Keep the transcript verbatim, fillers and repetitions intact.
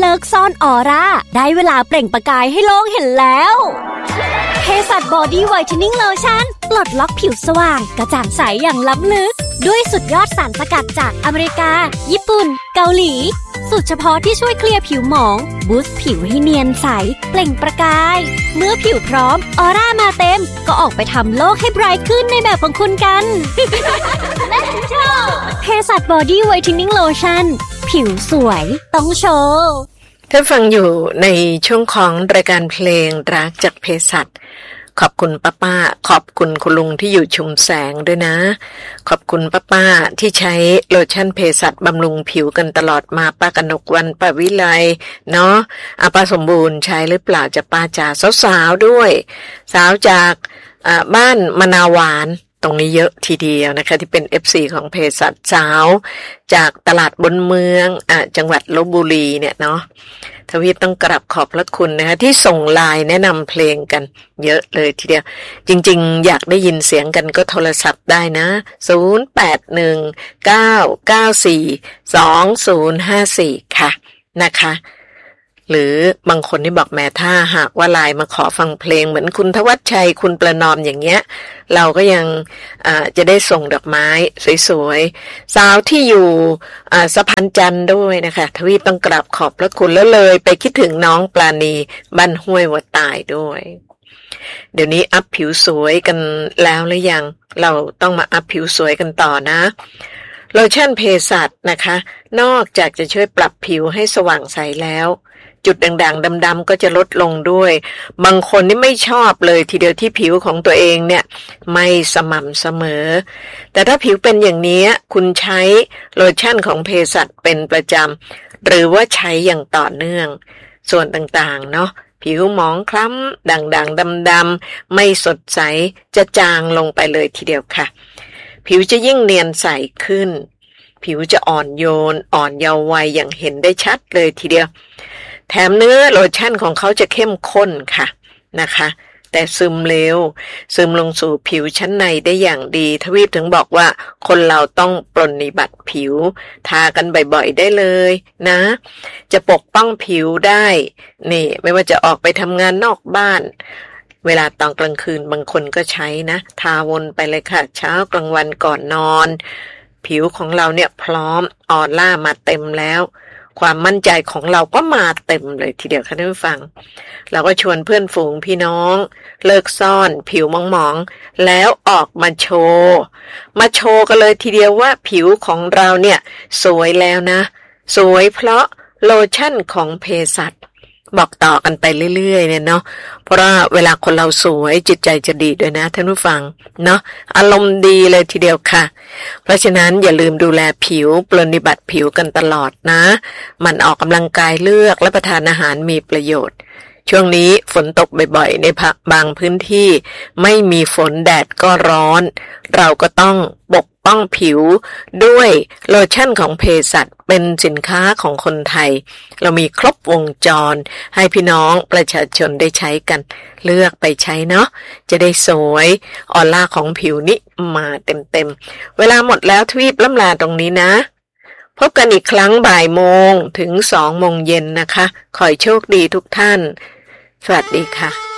ลิกซ่อนออร่าได้เวลาเปล่งประกายให้โลกเห็นแล้วเภสัชบอดี้ไวท์เทนนิ่งโลชั่นปลดล็อกผิวสว่างกระจ่างใสอย่างล้ำลึกด้วยสุดยอดสารสกัดจากอเมริกาญี่ปุ่นเกาหลีสูตรเฉพาะที่ช่วยเคลียร์ผิวหมองบูสต์ผิวให้เนียนใสเปล่งประกายเมื่อผิวพร้อมออร่ามาเต็มก็ออกไปทำโลกให้ไบรท์ขึ้นในแบบของคุณกัน Let's go เภสัชบอดี้ไวท์เทนนิ่งโลชั่นผิวสวยต้องโชว์ท่านฟังอยู่ในช่วงของรายการเพลงรักจากเภสัชขอบคุณป้าป้าขอบคุณคุณลุงที่อยู่ชุมแสงด้วยนะขอบคุณป้าป้าที่ใช้โลชั่นเภสัชบำรุงผิวกันตลอดมาป้ากนกวรรณป้าวิไลเนาะอาป้าสมบูรณ์ใช้หรือเปล่าจะป้าจ๋าสาวๆด้วยสาวจากบ้านมะนาวหวานตรงนี้เยอะทีเดียวนะคะที่เป็น เอฟ ซี ของเภสัชสาวจากตลาดบนเมืองอ่ะจังหวัดลพบุรีเนี่ยเนาะทวีปต้องกราบขอบพระคุณนะคะที่ส่งไลน์แนะนำเพลงกันเยอะเลยทีเดียวจริงๆอยากได้ยินเสียงกันก็โทรศัพท์ได้นะศูนย์ แปด หนึ่ง เก้า เก้า สี่ สอง ศูนย์ ห้า สี่ค่ะนะคะหรือบางคนที่บอกแม่ถ้าหากว่าไลน์มาขอฟังเพลงเหมือนคุณทวัชชัยคุณประนอมอย่างเงี้ยเราก็ยังจะได้ส่งดอกไม้สวยๆสาวที่อยู่สะพานจันทร์ด้วยนะคะทวีปต้องกราบขอบพระคุณแล้วเลยไปคิดถึงน้องปราณีบ้านห้วยวัวตายด้วยเดี๋ยวนี้อัพผิวสวยกันแล้วหรือยังเราต้องมาอัพผิวสวยกันต่อนะโลชั่นเภสัชนะคะนอกจากจะช่วยปรับผิวให้สว่างใสแล้วจุดด่างๆดำๆก็จะลดลงด้วยบางคนนี่ไม่ชอบเลยทีเดียวที่ผิวของตัวเองเนี่ยไม่สม่ำเสมอแต่ถ้าผิวเป็นอย่างนี้คุณใช้โลชั่นของเภสัชเป็นประจำหรือว่าใช้อย่างต่อเนื่องส่วนต่างๆเนาะผิวหมองคล้ำด่างๆดำๆไม่สดใสจะจางลงไปเลยทีเดียวค่ะผิวจะยิ่งเนียนใสขึ้นผิวจะอ่อนโยนอ่อนเยาว์วัยอย่างเห็นได้ชัดเลยทีเดียวแถมเนื้อโลชั่นของเขาจะเข้มข้นค่ะนะคะแต่ซึมเร็วซึมลงสู่ผิวชั้นในได้อย่างดีทวีปถึงบอกว่าคนเราต้องปรนนิบัติผิวทากันบ่อยๆได้เลยนะจะปกป้องผิวได้นี่ไม่ว่าจะออกไปทำงานนอกบ้านเวลาตอนกลางคืนบางคนก็ใช้นะทาวนไปเลยค่ะเช้ากลางวันก่อนนอนผิวของเราเนี่ยพร้อมออร่ามาเต็มแล้วความมั่นใจของเราก็มาเต็มเลยทีเดียวค่ะท่านผู้ฟังเราก็ชวนเพื่อนฝูงพี่น้องเลิกซ่อนผิวมองๆแล้วออกมาโชว์มาโชว์กันเลยทีเดียวว่าผิวของเราเนี่ยสวยแล้วนะสวยเพราะโลชั่นของเภสัชบอกต่อกันไปเรื่อยๆเนี่ยเนาะเพราะว่าเวลาคนเราสวยจิตใจจะดีด้วยนะท่านผู้ฟังเนาะอารมณ์ดีเลยทีเดียวค่ะเพราะฉะนั้นอย่าลืมดูแลผิวปรนนิบัติผิวกันตลอดนะมันออกกำลังกายเลือกและประทานอาหารมีประโยชน์ช่วงนี้ฝนตกบ่อยๆในบางพื้นที่ไม่มีฝนแดดก็ร้อนเราก็ต้องปกป้องผิวด้วยโลชั่นของเภสัชเป็นสินค้าของคนไทยเรามีครบวงจรให้พี่น้องประชาชนได้ใช้กันเลือกไปใช้เนาะจะได้สวยออร่าของผิวนี้มาเต็มๆเวลาหมดแล้วทวีปล่ำลาตรงนี้นะพบกันอีกครั้งบ่ายโมงถึงสองโมงเย็นนะคะขอให้โชคดีทุกท่านสวัสดีค่ะ